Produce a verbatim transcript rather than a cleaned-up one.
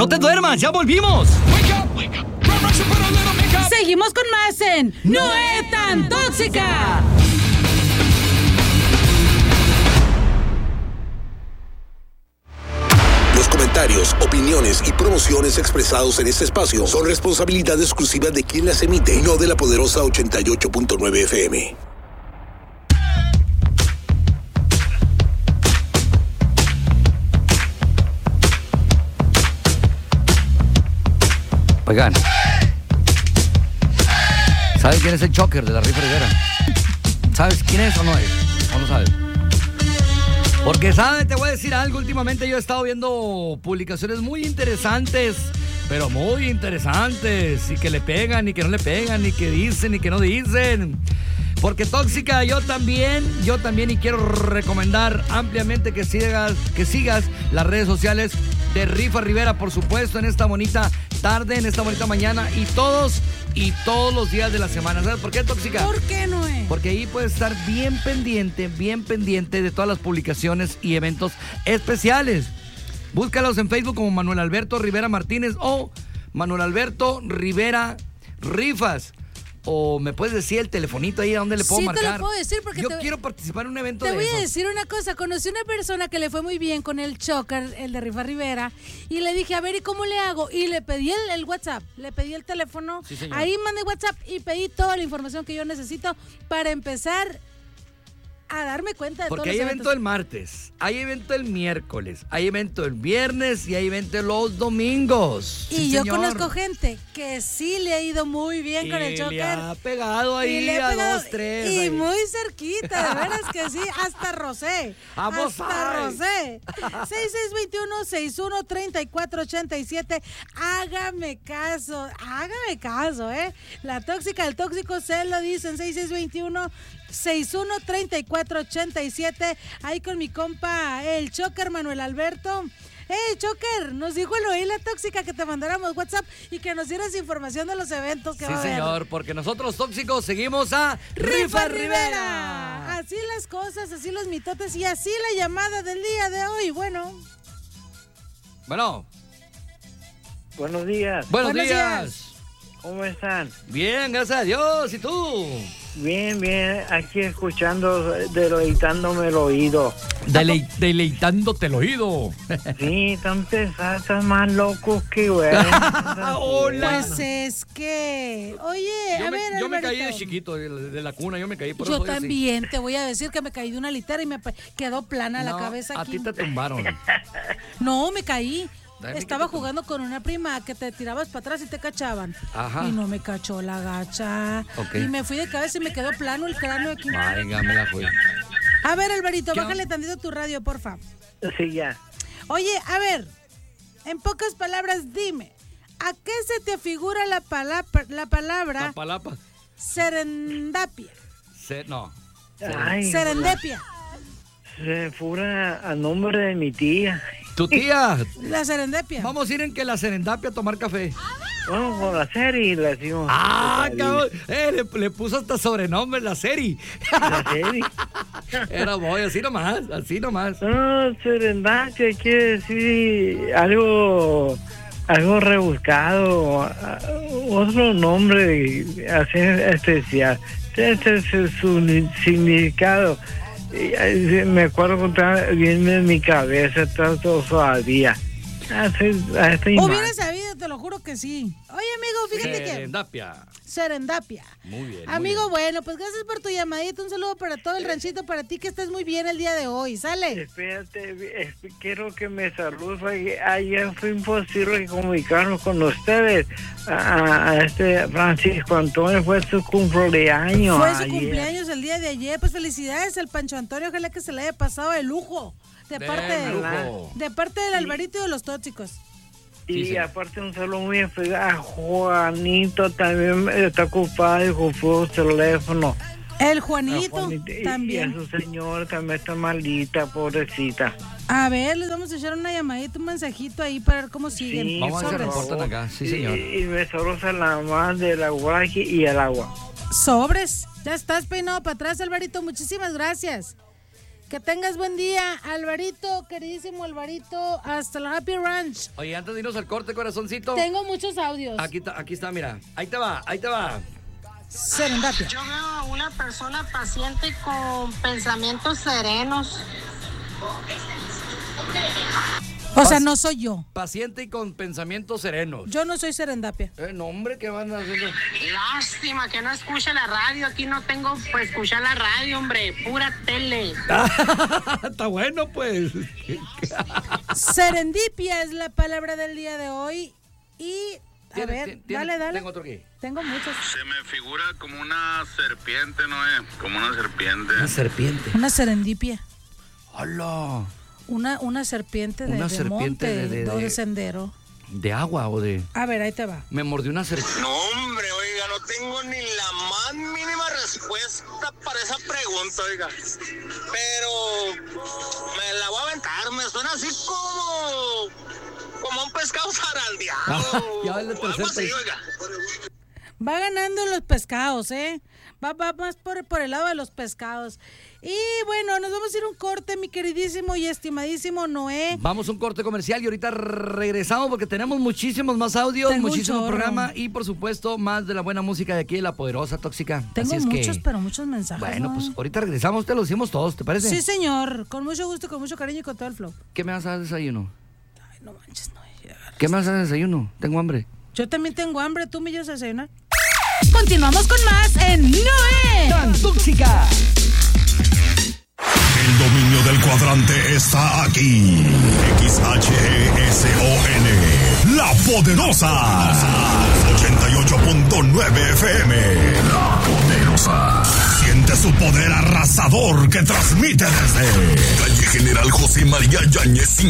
No te duermas, ya volvimos. Seguimos con más en No es tan tóxica. Los comentarios, opiniones y promociones expresados en este espacio son responsabilidad exclusiva de quien las emite, no de la poderosa ochenta y ocho punto nueve F M. Oigan, ¿sabes quién es el choker de la Rifa Rivera? ¿Sabes quién es o no es? ¿O no sabes? Porque, ¿sabes? Te voy a decir algo. Últimamente yo he estado viendo publicaciones muy interesantes, pero muy interesantes, y que le pegan, y que no le pegan, y que dicen, y que no dicen. Porque tóxica, yo también, yo también, y quiero recomendar ampliamente que sigas, que sigas las redes sociales de Rifa Rivera, por supuesto, en esta bonita tarde, en esta bonita mañana, y todos, y todos los días de la semana. ¿Sabes por qué, tóxica? ¿Por qué no es? Porque ahí puedes estar bien pendiente, bien pendiente de todas las publicaciones y eventos especiales. Búscalos en Facebook como Manuel Alberto Rivera Martínez o Manuel Alberto Rivera Rifas. O me puedes decir el telefonito ahí a dónde le puedo sí, marcar. Sí, te lo puedo decir porque yo te... quiero participar en un evento de Te voy esos. a decir una cosa. Conocí una persona que le fue muy bien con el choker, el de Rifa Rivera, y le dije, a ver, ¿y cómo le hago? Y le pedí el, el WhatsApp, le pedí el teléfono. Sí, señor. Ahí mandé WhatsApp y pedí toda la información que yo necesito para empezar a darme cuenta de Porque todos hay los evento eventos. el martes, hay evento el miércoles, hay evento el viernes y hay evento los domingos. Y Sí, yo señor. conozco gente que sí le ha ido muy bien y con el choker. le ha pegado ahí Y le he a pegado- dos, tres. Y ahí. muy cerquita, de veras que sí, hasta Rosé. ¡Vamos hasta ahí! Rosé. seis seis dos uno, seis uno tres cuatro ocho siete. Hágame caso, hágame caso, ¿eh? La tóxica, el tóxico se lo dicen. seis seis dos uno, seis uno tres cuatro ocho siete. Ahí con mi compa, el choker Manuel Alberto. ¡Hey, choker! Nos dijo el oír la tóxica que te mandáramos WhatsApp y que nos dieras información de los eventos que Sí, va a haber. señor, porque nosotros tóxicos seguimos a Rifa Rivera. Así las cosas, así los mitotes y así la llamada del día de hoy. Bueno. Bueno. Buenos días. Buenos, Buenos días. días. ¿Cómo están? Bien, gracias a Dios. ¿Y tú? Bien, bien. Aquí escuchando, deleitándome el oído. Delei- deleitándote el oído. Sí, tan pesados, están más locos que güey. Hola. Pues es que, oye, Yo, a me, ver, yo me caí de Alvarito. chiquito, de, de la cuna, yo me caí por Yo eso soy así. también, te voy a decir que me caí de una litera y me pe- quedó plana la No, cabeza a aquí. ti te tumbaron. No, me caí. Dame Estaba que te- jugando con una prima que te tirabas para atrás y te cachaban. Ajá. Y no me cachó la gacha. Ok. Y me fui de cabeza y me quedó plano el cráneo aquí. Venga, me la fui. A ver, Alvarito, ¿Qué bájale onda? tantito tu radio, porfa. Sí, ya. Oye, a ver, en pocas palabras, dime, ¿a qué se te figura la, pala- la palabra Tapalapa. serendapia? Se, no. Ay, Serendipia. se fura a nombre de mi tía. Tu tía. La serendipia. Vamos a ir en que la serendapia a tomar café. Vamos con la serie, le decimos. Ah, La cabrón. Eh, le, le puso hasta sobrenombre la serie. serie. Era voy, así nomás, así nomás. No, serendache quiere decir algo, algo rebuscado, a- otro nombre así especial. Este es su significado. Y, eh, Me acuerdo que está bien en mi cabeza, está todo todavía. Hace, hace Hubiera sabido, te lo juro que sí. Oye, amigo, fíjate que... Serendapia. Serendapia. Muy bien. muy Amigo, bien. bueno, pues gracias por tu llamadita. Un saludo para todo el ranchito, para ti que estés muy bien el día de hoy. ¿Sale? Espérate, es- quiero que me saludes, porque ayer fue imposible comunicarnos con ustedes. A, a este Francisco Antonio fue su cumpleaños. Fue su ayer. cumpleaños el día de ayer. Pues felicidades al Pancho Antonio. Ojalá que se le haya pasado de lujo. De De parte, lujo. de parte del Alvarito y de los tóxicos. Y Sí, señor. aparte un saludo muy especial a Juanito, también está ocupado y ocupó su teléfono. El A Juanito Juanito, y- Y a también. su señora también está malita, pobrecita. A ver, les vamos a echar una llamadita, un mensajito ahí para ver cómo siguen. Sí, Vamos a ver si Sobres. reportan acá. Sí, señor. Y, y me saludos a la más del aguaje y el agua. Sobres. Ya estás peinado para atrás, Alvarito. Muchísimas gracias. Que tengas buen día, Alvarito, queridísimo Alvarito, hasta la Happy Ranch. Oye, antes de irnos al corte, corazoncito. Tengo muchos audios. Aquí está, aquí está, mira. Ahí te va, ahí te va. Serendipia. Yo veo a una persona paciente con pensamientos serenos. O sea, no soy yo. Paciente y con pensamientos serenos. Yo no soy serendipia. Eh, no, hombre, ¿qué van a hacer? Lástima que no escuche la radio. Aquí no tengo para escuchar la radio, hombre. Pura tele. Está bueno, pues. Serendipia es la palabra del día de hoy. Y, a ¿Tiene, ver, tiene, dale, dale. Tengo otro aquí. Tengo muchos. Se me figura como una serpiente, ¿no es? Como una serpiente. Una serpiente. Una serendipia. ¡Hola! Una, una serpiente de, Una de serpiente monte, de- de- o de de- sendero. ¿De agua o de...? A ver, ahí te va. Me mordió una serpiente. No, hombre, oiga, no tengo ni la más mínima respuesta para esa pregunta, oiga. Pero me la voy a aventar, me suena así como... como un pescado zarandeado. Ah, ya va el o algo tercer así, pez. oiga. Va ganando los pescados, ¿eh? Va, va más por, por el lado de los pescados. Y bueno, nos vamos a ir a un corte, mi queridísimo y estimadísimo Noé. Vamos a un corte comercial y ahorita regresamos porque tenemos muchísimos más audios, Tengo un muchísimo chorro. programa y por supuesto más de la buena música de aquí de La Poderosa Tóxica. Tengo Así es muchos, que, pero muchos mensajes. bueno, ¿no? pues ahorita regresamos, te lo decimos todos, ¿te parece? Sí, señor. Con mucho gusto, con mucho cariño y con todo el flow. ¿Qué me vas a dar de desayuno? Ay, no manches, Noé. ya. ¿Qué me vas a dar de desayuno? Tengo hambre. Yo también tengo hambre. ¿Tú me llevas a desayunar? Continuamos con más en Noé. ¡Tan tóxica! El dominio del cuadrante está aquí. X H E S O N. La Poderosa. ochenta y ocho punto nueve F M. La Poderosa. Siente su poder arrasador que transmite desde Calle General José María Yáñez